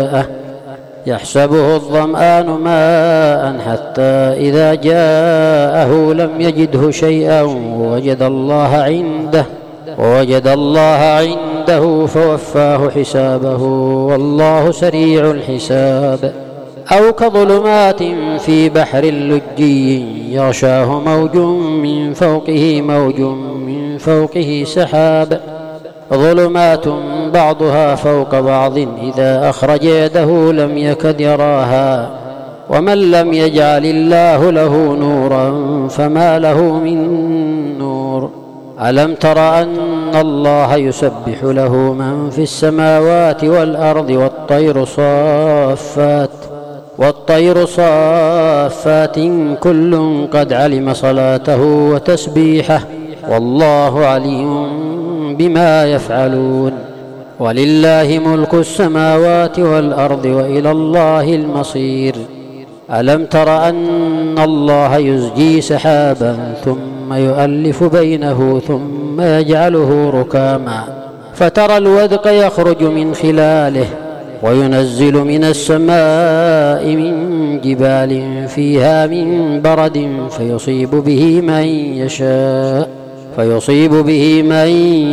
يحسبه الظمآن ماء حتى إذا جاءه لم يجده شيئا ووجد الله عنده فوفاه حسابه والله سريع الحساب. أو كظلمات في بحر لجي يغشاه موج من فوقه سحاب ظلمات بعضها فوق بعض إذا أخرج يده لم يكد يراها ومن لم يجعل الله له نورا فما له من نور. ألم تر أن الله يسبح له من في السماوات والأرض والطير صافات كل قد علم صلاته وتسبيحه والله عليم بما يفعلون. ولله ملك السماوات والأرض وإلى الله المصير. ألم تر أن الله يزجي سحابا ثم يؤلف بينه ثم يجعله ركاما فترى الودق يخرج من خلاله وينزل من السماء من جبال فيها من برد فيصيب به من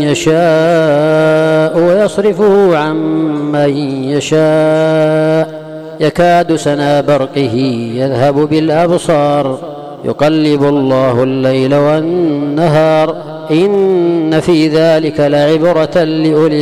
يشاء ويصرفه عن من يشاء يكاد سنا برقه يذهب بالأبصار يقلب الله الليل والنهار إن في ذلك لعبرة لأولي